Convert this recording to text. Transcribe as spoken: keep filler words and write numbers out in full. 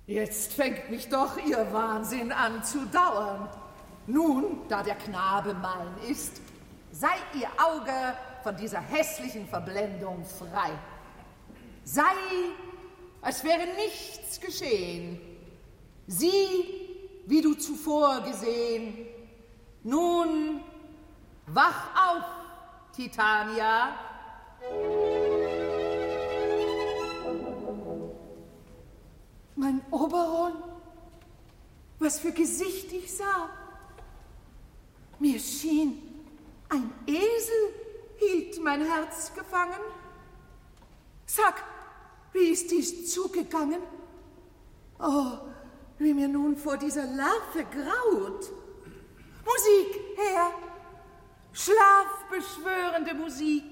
Jetzt fängt mich doch Ihr Wahnsinn an zu dauern. Nun, da der Knabe mein ist, sei Ihr Auge von dieser hässlichen Verblendung frei. Sei, als wäre nichts geschehen. Sieh, wie du zuvor gesehen. Nun, wach auf, Titania. Mein Oberon, was für Gesicht ich sah. Mir schien, ein Esel hielt mein Herz gefangen. Sag, wie ist dies zugegangen? Oh, wie mir nun vor dieser Larve graut. Musik, her! Schlafbeschwörende Musik!